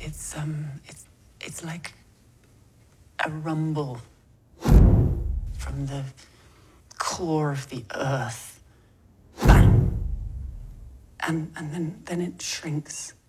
It's like a rumble from the core of the earth. Bang. And then it shrinks.